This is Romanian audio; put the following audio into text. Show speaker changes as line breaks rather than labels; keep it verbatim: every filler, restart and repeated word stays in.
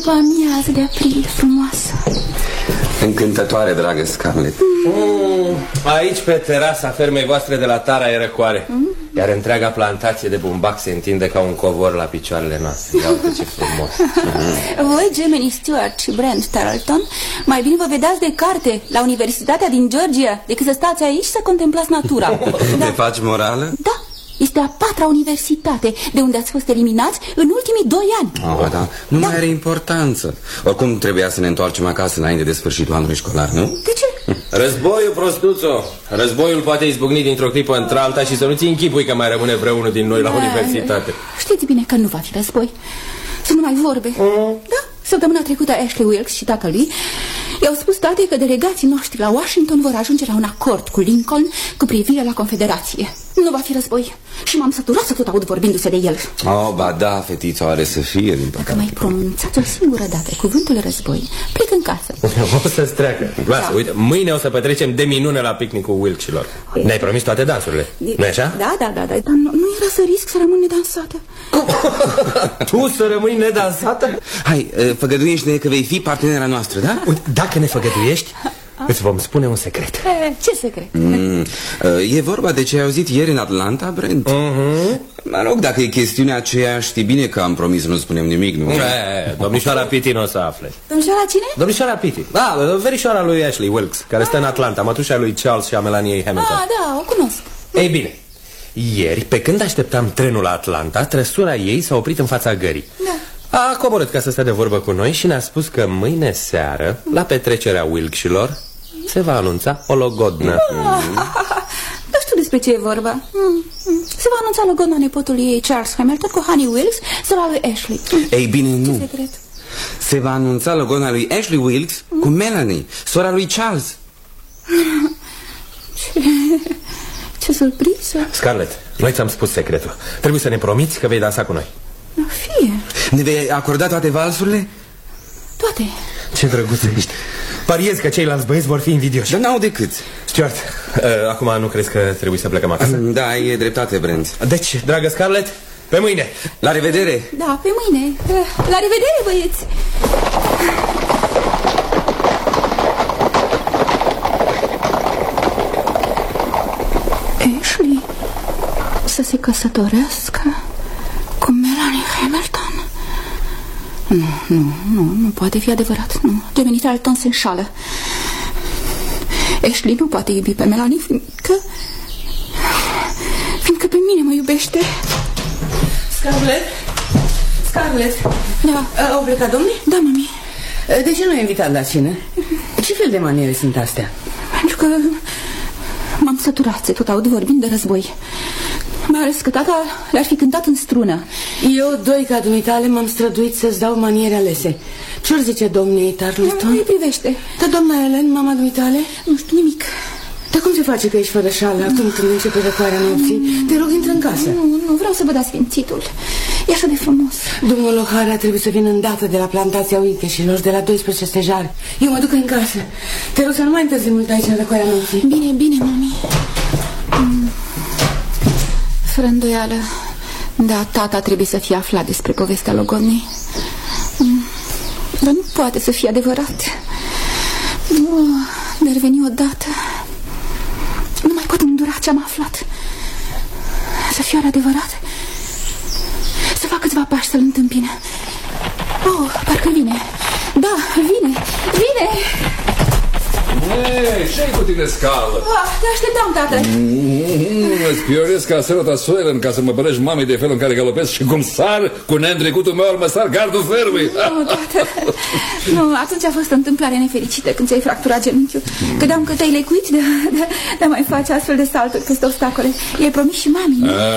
o amiază de aprilie frumoasă.
Încântătoare, dragă Scarlett.
mm, Aici, pe terasa fermei voastre de la Tara, e răcoare. mm? Iar întreaga plantație de bumbac se întinde ca un covor la picioarele noastre. Ia uite ce frumos.
Voi, Gemini Stewart și Brent Tarleton, mai bine vă vedeați de carte la Universitatea din Georgia decât să stați aici să contemplați natura.
Da. Te faci morală?
Da. Este a patra universitate de unde ați fost eliminați în ultimii doi ani.
Oh, da. Nu
da.
mai are importanță. Oricum trebuia să ne întoarcem acasă înainte de sfârșitul anului școlar, nu?
De ce?
Războiul, prostuțo. Războiul poate izbucni dintr-o clipă într-alta și să nu ți închipui că mai rămâne vreunul din noi la universitate.
Știți bine că nu va fi război. Sunt numai vorbe. mm. Da? Săptămâna trecută Ashley Wilkes și tatălui i-au spus tate că delegații noștri la Washington vor ajunge la un acord cu Lincoln cu privire la Confederație. Nu va fi război. Și m-am săturat să tot aud vorbindu-se de el.
Oh, ba da, fetița are să fie, din păcate.
Dacă mai pronunțați o singură dată cuvântul război, plec în casă.
O să-ți treacă. Lasă, da. Uite, mâine o să petrecem de minune la picnicul Wilkes-ilor. Ne-ai promis toate dansurile, nu-i așa?
Da, da, da, da. Dar nu, nu era să risc să rămân nedansată.
Tu să rămâi nedansată?
Hai, făgăduiește-ne că vei fi partenera noastră, da?
Uite, dacă ne făgăduiești, îți vom spune un secret.
E, ce secret?
Mm, e vorba de ce ai auzit ieri în Atlanta, Brent?
uh-huh.
Mă rog, dacă e chestiunea aceea, știi bine că am promis să nu spunem nimic, nu?
E, domnișoara Pitti nu o să afle.
Domnișoara cine?
Domnișoara Pitti. Da, verișoara lui Ashley Wilkes, care stă în Atlanta, mătușa lui Charles și a Melaniei Hamilton.
Ah, da, o cunosc.
Ei bine, ieri, pe când așteptam trenul la Atlanta, trăsura ei s-a oprit în fața gării.
Da.
A coborât ca să stea de vorbă cu noi și ne-a spus că mâine seară, la petrecerea Wilkes-ilor, se va anunța o logodnă.
mm. Nu știu despre ce e vorba. mm. Se va anunța logodna nepotului ei, Charles Hamilton, cu Honey Wilkes, sora lui Ashley.
Ei bine, nu.
Ce secret?
Se va anunța logodna lui Ashley Wilkes mm. cu Melanie, sora lui Charles.
Ce, ce surpriză.
Scarlett, noi ți-am spus secretul. Trebuie să ne promiți că vei dansa cu noi.
Fie.
Ne vei acorda toate valsurile?
Toate.
Ce drăguț ești. Pariez că ceilalți băieți vor fi invidioși.
Dar n-au decât.
Stuart, uh, acum nu crezi că trebuie să plecăm acasă?
Da, e dreptate, Brent.
Deci, dragă Scarlett, pe mâine.
La revedere.
Da, pe mâine. La revedere, băieți. Ashley să se căsătorească cu Melanie Hamilton? Nu, nu, nu, nu poate fi adevărat. Nu, Gemini Tarleton se înșală. Ashley nu poate iubi pe Melanie, fiindcă fiindcă pe mine mă iubește.
Scarlett? Scarlett?
Da.
Au plecat domnii?
Da, mami.
De ce nu ai invitat la cină? Ce fel de maniere sunt astea?
Pentru că m-am săturat să tot aud vorbind de război. Mai ales că tata le-ar fi cântat în strună.
Eu, doi ca dumitale, m-am străduit să-ți dau maniere alese. Ce-or zice domnii Tarleton?
Nu-i privește.
Dar doamna Ellen, mama dumitale?
Nu știu nimic.
Dar cum se face că ești fără șală acum când începe răcoarea nopții? Te rog, intră în casă.
Nu, nu, vreau să văd asfințitul. E așa de frumos.
Domnul O'Hara trebuie să vină îndată de la plantația Wilkes-ilor, de la doisprezece stejar. Eu mă duc în casă. Te rog să nu mai întârzi mult aici în răcoarea nopții.
Bine, bine, mami. Mm. Fără îndoială. Da, tata trebuie să fie aflat despre povestea logodnei. Mm. Dar nu poate să fie adevărat. Oh, de-ar veni odată. Nu mai pot îndura ce-am aflat. Să fie adevărat. Să fac câțiva pași să-l întâmpine. Oh, parcă vine. Da, vine, vine.
Ei, ce-i cu tine, Scarlett?
Ah, te așteptam, tată.
Mm, îți pioresc ca sărăta Suelen ca să mă părești mamei de felul în care galopesc și cum sar cu neîntrecutul meu al măsar gardul fermei.
Nu, tată. Nu, atunci a fost o întâmplare nefericită când ți-ai fracturat genunchiul. Credeam că te-ai lecuit de, de, de a mai face astfel de salturi peste obstacole. I-ai promis și mami, nu?